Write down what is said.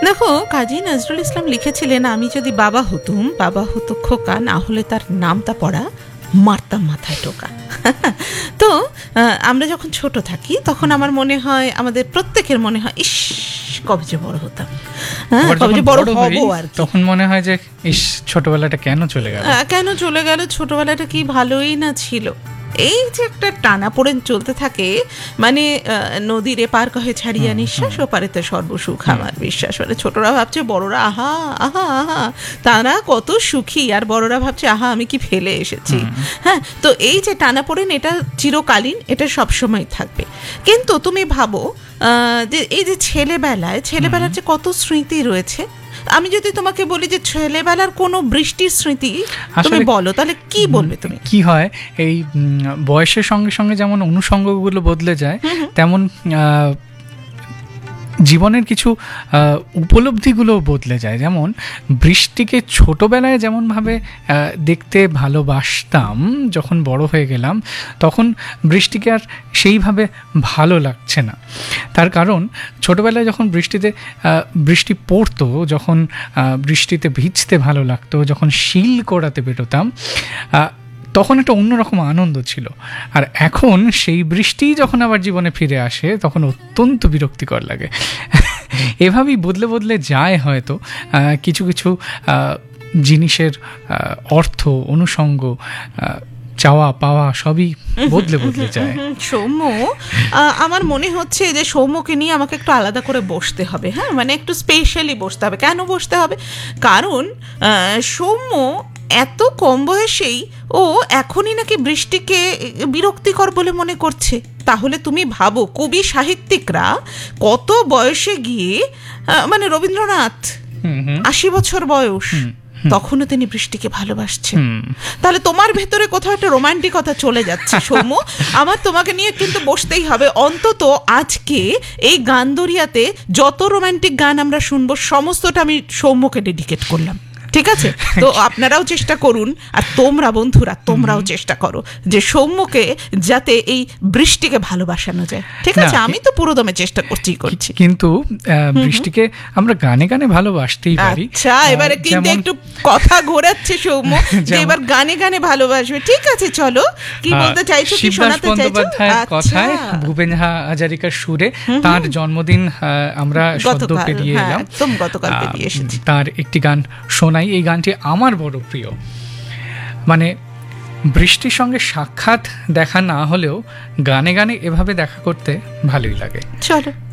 দেখো, কাজী নজরুল ইসলাম লিখেছিলেন, আমি যদি বাবা হতুম, বাবা হতো খোকা, না হলে তার নামটা পড়া মারতাম মাথায় টোকা। তো আমরা যখন ছোট থাকি তখন আমার মনে হয়, আমাদের প্রত্যেকের মনে হয়, ইস কবে যে বড় হতাম, কবে যে বড় হবো। আর তখন মনে হয় যে ইস ছোটবেলাটা কেন চলে গেল, কেন চলে গেল, ছোটবেলাটা কি ভালোই না ছিল। এই যে একটা টানাপোড়েন চলতে থাকে, মানে নদীর এপার কহে ছাড়িয়া নিঃশ্বাস, ওপারেতে সর্বসুখ আমার বিশ্বাস। মানে ছোটরা ভাবছে বড়রা আহা আহা আহা, তারা কত সুখী, আর বড়রা ভাবছে আহা আমি কি ফেলে এসেছি। হ্যাঁ, তো এই যে টানাপোড়েন, এটা চিরকালীন, এটা সবসময় থাকবে। কিন্তু তুমি ভাবো যে এই যে ছেলেবেলার যে কত স্মৃতি রয়েছে। আমি যদি তোমাকে বলি যে ছেলেবেলার কোনো বৃষ্টির স্মৃতি তুমি বলো, তাহলে কি বলবে তুমি? কি হয়, এই বয়সের সঙ্গে সঙ্গে যেমন অনুষঙ্গগুলো বদলে যায়, তেমন জীবনের কিছু উপলব্ধিগুলো বদলে যায়। যেমন বৃষ্টিকে ছোটোবেলায় যেমনভাবে দেখতে ভালোবাসতাম, যখন বড় হয়ে গেলাম তখন বৃষ্টিকে আর সেইভাবে ভালো লাগছে না। তার কারণ ছোটোবেলায় যখন বৃষ্টি পড়তো, যখন বৃষ্টিতে ভিজতে ভালো লাগতো, যখন শিল কোড়াতে বেরোতাম, তখন একটা অন্যরকম আনন্দ ছিল। আর এখন সেই বৃষ্টি যখন আবার জীবনে ফিরে আসে তখন অত্যন্ত বিরক্তিকর লাগে। এভাবেই বদলে বদলে যায় হয়তো কিছু কিছু জিনিসের অর্থ, অনুষঙ্গ, চাওয়া পাওয়া সবই বদলে বদলে যায়। সৌম্য, আমার মনে হচ্ছে যে সৌম্যকে নিয়ে আমাকে একটু আলাদা করে বসতে হবে। হ্যাঁ, মানে একটু স্পেশালি বসতে হবে। কেন বসতে হবে? কারণ সৌম্য এত কম বয়সেই ও এখনই নাকি বৃষ্টিকে বিরক্তিকর বলে মনে করছে। তাহলে তুমি ভাবো, কবি সাহিত্যিকরা কত বয়সে গিয়ে, মানে রবীন্দ্রনাথ 80 বছর বয়স, তখনও তিনি বৃষ্টিকে ভালোবাসছেন। তাহলে তোমার ভেতরে কোথাও একটা রোমান্টিকতা চলে যাচ্ছে সৌম্য। আমার তোমাকে নিয়ে কিন্তু বসতেই হবে। অন্তত আজকে এই গান দরিয়াতে যত রোমান্টিক গান আমরা শুনবো, সমস্তটা আমি সৌম্যকে ডেডিকেট করলাম। ঠিক আছে? তো আপনারাও চেষ্টা করুন, আর তোমরা বন্ধুরা, তোমরাও চেষ্টা করো যে সৌম্যকে যাতে এই বৃষ্টিকে ভালোবাসানো যায়। ঠিক আছে? আমি তো পুরো দমে চেষ্টা করছি, কিন্তু বৃষ্টিকে আমরা গানে গানে ভালোবাসতেই পারি। আচ্ছা, এবারে কিন্তু একটু কথা ঘোরাচ্ছে সৌম্য, যে এবার গানে গানে ভালোবাসবে। ঠিক আছে, চলো, কি বলতে চাইছো, কি শোনাতে চাইছো? কথায় ভূপেন হাজারিকার সুরে তার জন্মদিন আমরা সদ্য পেরিয়ে এলাম, একদম গতকাল পেরিয়ে এসেছি। তার একটি গান শোনাই। এই গানটি আমার বড় প্রিয়। মানে বৃষ্টির সঙ্গে সাক্ষাৎ দেখা না হলেও গানে গানে এভাবে দেখা করতে ভালোই লাগে। চলো।